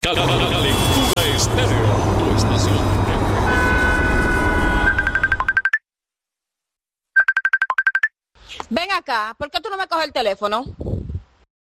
Calentura Estéreo, tu estación. Ven acá, ¿por qué tú no me coges el teléfono?